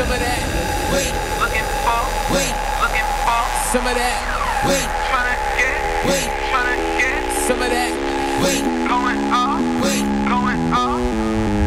some of that. Wait, looking for, wait, looking for, some of that. Wait, tryna get, wait, tryna get, some of that.